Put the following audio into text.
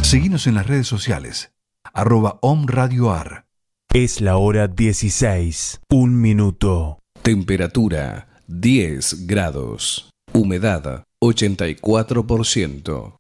Seguinos en las redes sociales, @omradioar. Es la hora 16, 1 minuto. Temperatura 10 grados. Humedad 84%.